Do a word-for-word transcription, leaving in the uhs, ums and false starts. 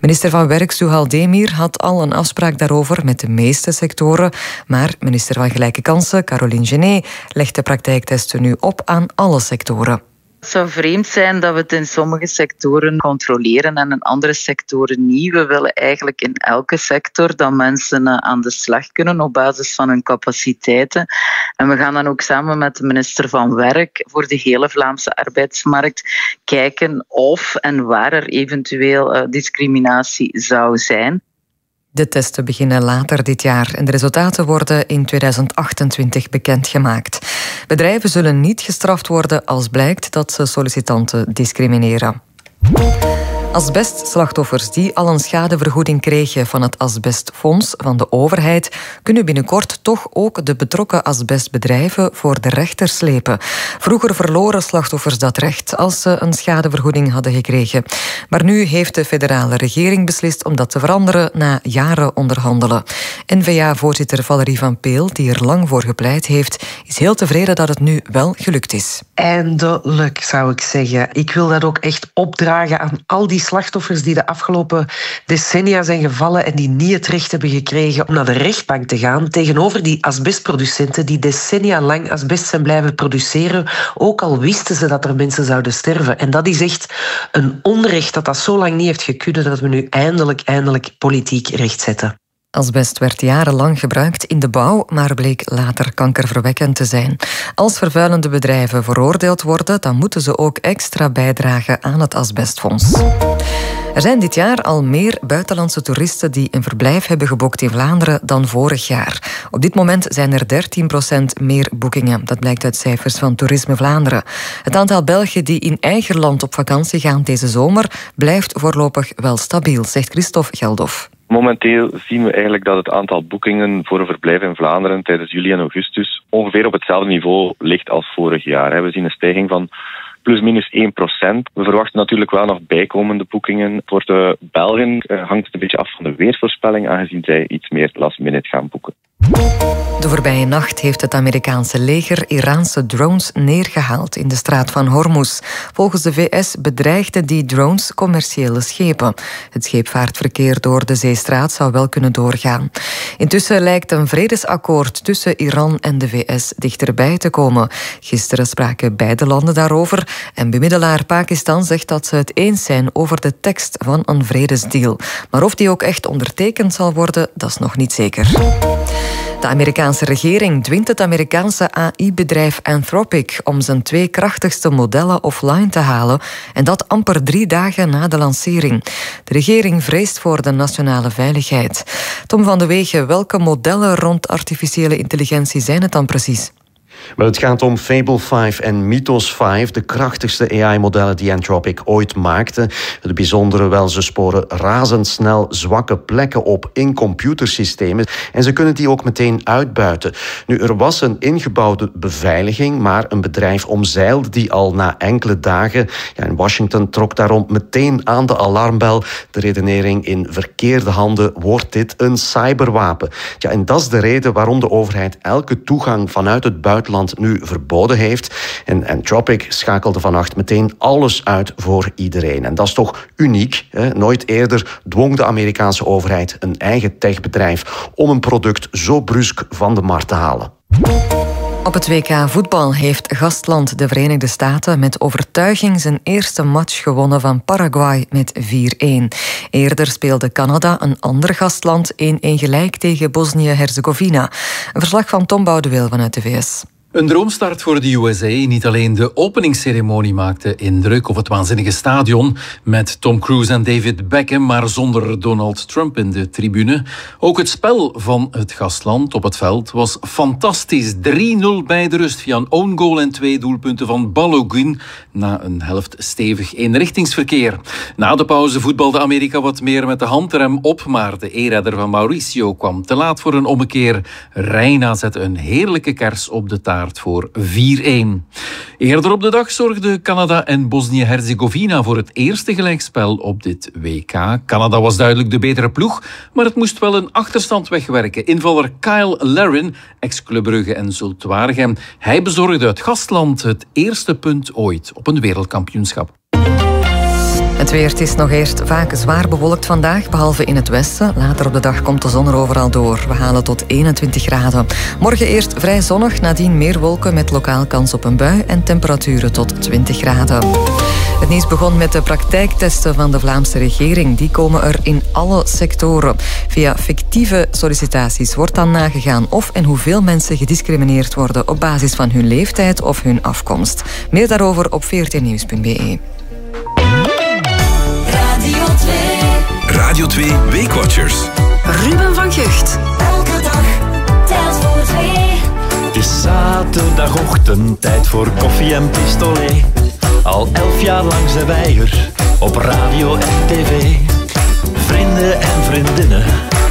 Minister van Werk Suhal Demir had al een afspraak daarover met de meeste sectoren, maar minister van Gelijke Kansen, Caroline Genet, legt de praktijktesten nu op aan alle sectoren. Het zou vreemd zijn dat we het in sommige sectoren controleren en in andere sectoren niet. We willen eigenlijk in elke sector dat mensen aan de slag kunnen op basis van hun capaciteiten. En we gaan dan ook samen met de minister van Werk voor de hele Vlaamse arbeidsmarkt kijken of en waar er eventueel discriminatie zou zijn. De testen beginnen later dit jaar en de resultaten worden in tweeduizend achtentwintig bekendgemaakt. Bedrijven zullen niet gestraft worden als blijkt dat ze sollicitanten discrimineren. Asbestslachtoffers die al een schadevergoeding kregen van het Asbestfonds van de overheid kunnen binnenkort toch ook de betrokken asbestbedrijven voor de rechter slepen. Vroeger verloren slachtoffers dat recht als ze een schadevergoeding hadden gekregen. Maar nu heeft de federale regering beslist om dat te veranderen na jaren onderhandelen. N V A-voorzitter Valerie van Peel, die er lang voor gepleit heeft, is heel tevreden dat het nu wel gelukt is. Eindelijk, zou ik zeggen. Ik wil dat ook echt opdragen aan al die slachtoffers die de afgelopen decennia zijn gevallen en die niet het recht hebben gekregen om naar de rechtbank te gaan tegenover die asbestproducenten die decennia lang asbest zijn blijven produceren, ook al wisten ze dat er mensen zouden sterven. En dat is echt een onrecht dat dat zo lang niet heeft gekund, dat we nu eindelijk, eindelijk politiek rechtzetten. Asbest werd jarenlang gebruikt in de bouw, maar bleek later kankerverwekkend te zijn. Als vervuilende bedrijven veroordeeld worden, dan moeten ze ook extra bijdragen aan het Asbestfonds. Er zijn dit jaar al meer buitenlandse toeristen die een verblijf hebben geboekt in Vlaanderen dan vorig jaar. Op dit moment zijn er dertien procent meer boekingen. Dat blijkt uit cijfers van Toerisme Vlaanderen. Het aantal Belgen die in eigen land op vakantie gaan deze zomer blijft voorlopig wel stabiel, zegt Christophe Geldof. Momenteel zien we eigenlijk dat het aantal boekingen voor een verblijf in Vlaanderen tijdens juli en augustus ongeveer op hetzelfde niveau ligt als vorig jaar. We zien een stijging van plus minus één procent. We verwachten natuurlijk wel nog bijkomende boekingen. Voor de Belgen hangt het een beetje af van de weersvoorspelling, aangezien zij iets meer last minute gaan boeken. De voorbije nacht heeft het Amerikaanse leger Iraanse drones neergehaald in de straat van Hormuz. Volgens de V S bedreigden die drones commerciële schepen. Het scheepvaartverkeer door de zeestraat zou wel kunnen doorgaan. Intussen lijkt een vredesakkoord tussen Iran en de V S dichterbij te komen. Gisteren spraken beide landen daarover en bemiddelaar Pakistan zegt dat ze het eens zijn over de tekst van een vredesdeal. Maar of die ook echt ondertekend zal worden, dat is nog niet zeker. De Amerikaanse regering dwingt het Amerikaanse A I-bedrijf Anthropic om zijn twee krachtigste modellen offline te halen en dat amper drie dagen na de lancering. De regering vreest voor de nationale veiligheid. Tom van de Wegen, welke modellen rond artificiële intelligentie zijn het dan precies? Maar het gaat om Fable vijf en Mythos vijf, de krachtigste A I-modellen die Anthropic ooit maakte. Het bijzondere wel, ze sporen razendsnel zwakke plekken op in computersystemen en ze kunnen die ook meteen uitbuiten. Nu, er was een ingebouwde beveiliging, maar een bedrijf omzeilde die al na enkele dagen. Ja, in Washington trok daarom meteen aan de alarmbel. De redenering: in verkeerde handen wordt dit een cyberwapen. Ja, en dat is de reden waarom de overheid elke toegang vanuit het buitenland nu verboden heeft. En Anthropic schakelde vannacht meteen alles uit voor iedereen. En dat is toch uniek. Hè? Nooit eerder dwong de Amerikaanse overheid een eigen techbedrijf om een product zo brusk van de markt te halen. Op het W K voetbal heeft gastland de Verenigde Staten met overtuiging zijn eerste match gewonnen van Paraguay met vier-een. Eerder speelde Canada, een ander gastland, één-één gelijk tegen Bosnië-Herzegovina. Een verslag van Tom Boudewil vanuit de V S. Een droomstart voor de U S A. Niet alleen de openingsceremonie maakte indruk, of het waanzinnige stadion met Tom Cruise en David Beckham, maar zonder Donald Trump in de tribune. Ook het spel van het gastland op het veld was fantastisch. drie-nul bij de rust via een own goal en twee doelpunten van Balogun na een helft stevig eenrichtingsverkeer. Na de pauze voetbalde Amerika wat meer met de handrem op, maar de e-redder van Mauricio kwam te laat voor een ommekeer. Reina zette een heerlijke kers op de taart voor vier-een. Eerder op de dag zorgden Canada en Bosnië-Herzegovina voor het eerste gelijkspel op dit W K. Canada was duidelijk de betere ploeg, maar het moest wel een achterstand wegwerken. Invaller Kyle Larin, ex-Club Brugge en Zulte Waregem, hij bezorgde het gastland het eerste punt ooit op een wereldkampioenschap. Het weer, het is nog eerst vaak zwaar bewolkt vandaag, behalve in het westen. Later op de dag komt de zon er overal door. We halen tot eenentwintig graden. Morgen eerst vrij zonnig, nadien meer wolken met lokaal kans op een bui en temperaturen tot twintig graden. Het nieuws begon met de praktijktesten van de Vlaamse regering. Die komen er in alle sectoren. Via fictieve sollicitaties wordt dan nagegaan of en hoeveel mensen gediscrimineerd worden op basis van hun leeftijd of hun afkomst. Meer daarover op veertien nieuws punt b e. Radio twee. Radio twee Weekwatchers. Ruben van Gucht. Elke dag telt voor twee. Het is zaterdagochtend, tijd voor koffie en pistolet. Al elf jaar lang zijn wij er, op radio en tv. Vrienden en vriendinnen,